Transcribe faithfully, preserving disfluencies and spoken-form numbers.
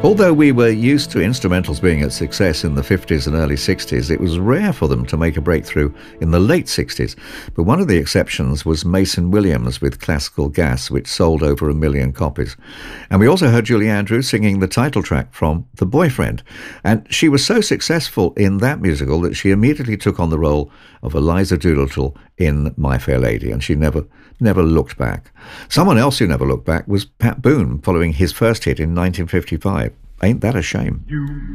Although we were used to instrumentals being a success in the fifties and early sixties, it was rare for them to make a breakthrough in the late sixties. But one of the exceptions was Mason Williams with Classical Gas, which sold over a million copies. And we also heard Julie Andrews singing the title track from The Boyfriend. And she was so successful in that musical that she immediately took on the role of Eliza Doolittle in My Fair Lady, and she never never looked back. Someone else who never looked back was Pat Boone, following his first hit in nineteen fifty-five. Ain't that a shame? You